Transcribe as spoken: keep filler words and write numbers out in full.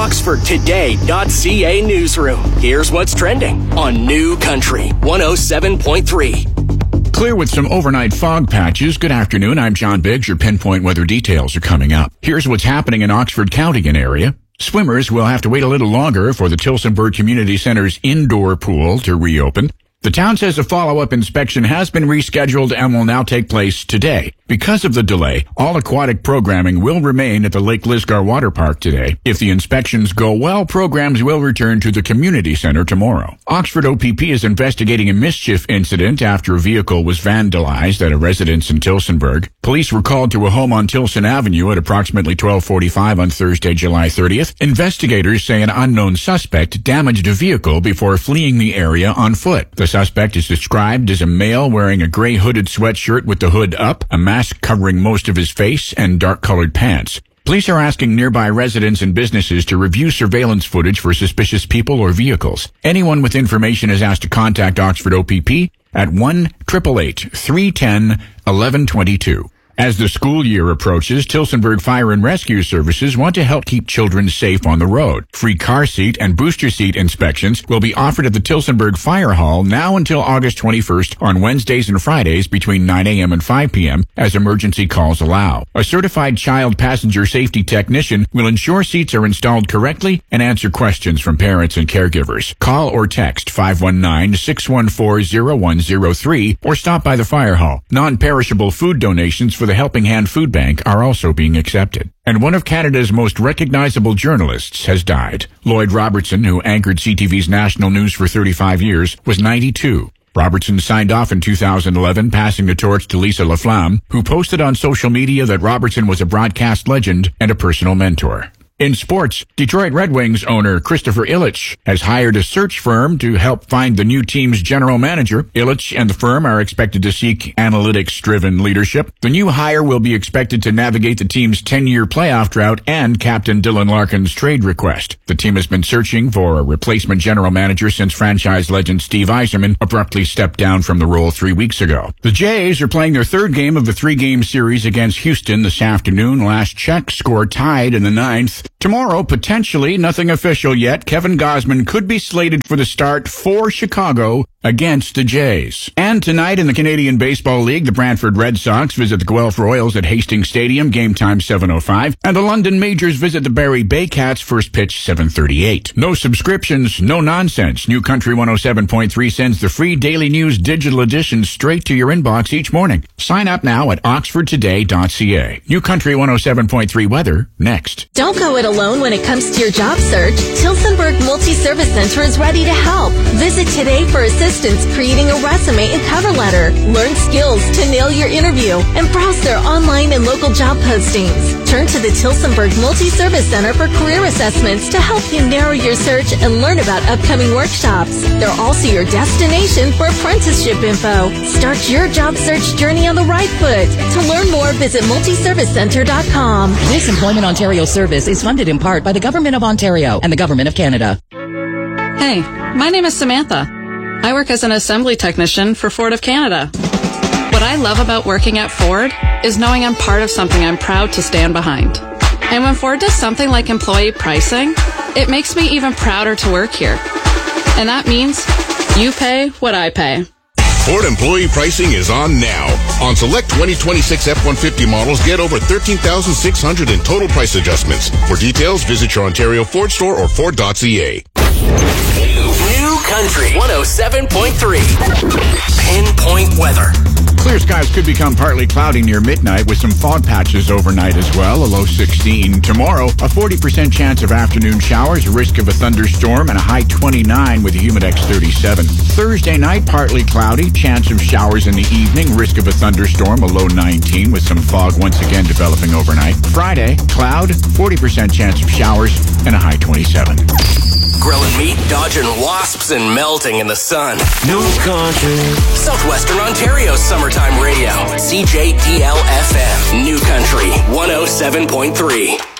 Oxford Today dot C A newsroom. Here's what's trending on New Country one oh seven point three. Clear with some overnight fog patches. Good afternoon. I'm John Biggs. Your pinpoint weather details are coming up. Here's what's happening in Oxford County and area. Swimmers will have to wait a little longer for the Tillsonburg Community Center's indoor pool to reopen. The town says a follow-up inspection has been rescheduled and will now take place today. Because of the delay, all aquatic programming will remain at the Lake Lisgar Water Park today. If the inspections go well, programs will return to the community center tomorrow. Oxford O P P is investigating a mischief incident after a vehicle was vandalized at a residence in Tillsonburg. Police were called to a home on Tilson Avenue at approximately twelve forty-five on Thursday, July thirtieth. Investigators say an unknown suspect damaged a vehicle before fleeing the area on foot. The suspect is described as a male wearing a gray hooded sweatshirt with the hood up, a mask covering most of his face, and dark-colored pants. Police are asking nearby residents and businesses to review surveillance footage for suspicious people or vehicles. Anyone with information is asked to contact Oxford O P P at one eight eight eight, three one zero, one one two two. As the school year approaches, Tillsonburg Fire and Rescue Services want to help keep children safe on the road. Free car seat and booster seat inspections will be offered at the Tillsonburg Fire Hall now until August twenty-first on Wednesdays and Fridays between nine a.m. and five p.m. as emergency calls allow. A certified child passenger safety technician will ensure seats are installed correctly and answer questions from parents and caregivers. Call or text five one nine, six one four, zero one zero three or stop by the Fire Hall. Non-perishable food donations for the Helping Hand Food Bank are also being accepted. And one of Canada's most recognizable journalists has died. Lloyd Robertson, who anchored C T V's national news for thirty-five years, was ninety-two. Robertson signed off in two thousand eleven, passing the torch to Lisa LaFlamme, who posted on social media that Robertson was a broadcast legend and a personal mentor. In sports, Detroit Red Wings owner Christopher Ilitch has hired a search firm to help find the new team's general manager. Ilitch and the firm are expected to seek analytics-driven leadership. The new hire will be expected to navigate the team's ten-year playoff drought and Captain Dylan Larkin's trade request. The team has been searching for a replacement general manager since franchise legend Steve Yzerman abruptly stepped down from the role three weeks ago. The Jays are playing their third game of the three-game series against Houston this afternoon. Last check, score tied in the ninth. Tomorrow, potentially, nothing official yet, Kevin Gausman could be slated for the start for Chicago against the Jays. And tonight in the Canadian Baseball League, the Brantford Red Sox visit the Guelph Royals at Hastings Stadium, game time seven oh five, and the London Majors visit the Barrie Baycats, first pitch seven thirty-eight. No subscriptions, no nonsense. New Country one oh seven point three sends the free daily news digital edition straight to your inbox each morning. Sign up now at oxford today dot c a. New Country one oh seven point three weather next. Don't go it alone when it comes to your job search. Tillsonburg Multi-Service Center is ready to help. Visit today for assistance creating a resume and cover letter. Learn skills to nail your interview and browse their online and local job postings. Turn to the Tillsonburg Multi-Service Center for career assessments to help you narrow your search and learn about upcoming workshops. They're also your destination for apprenticeship info. Start your job search journey on the right foot. To learn more, visit multi service center dot com. This Employment Ontario service is funded in part by the Government of Ontario and the Government of Canada. Hey, my name is Samantha. I work as an assembly technician for Ford of Canada. What I love about working at Ford is knowing I'm part of something I'm proud to stand behind. And when Ford does something like employee pricing, it makes me even prouder to work here. And that means you pay what I pay. Ford employee pricing is on now. On select twenty twenty-six F one fifty models, get over thirteen thousand six hundred dollars in total price adjustments. For details, visit your Ontario Ford store or ford dot c a. New Country one oh seven point three. Pinpoint weather. Clear skies could become partly cloudy near midnight with some fog patches overnight as well, a low sixteen. Tomorrow, a forty percent chance of afternoon showers, a risk of a thunderstorm, and a high twenty-nine with a humidex thirty-seven. Thursday night, partly cloudy, chance of showers in the evening, risk of a thunderstorm, a low nineteen with some fog once again developing overnight. Friday, cloud, forty percent chance of showers, and a high twenty-seven. Grilling meat, dodging wasps, and melting in the sun. New Country. Southwestern Ontario's summertime radio. C J D L F M. New Country one oh seven point three.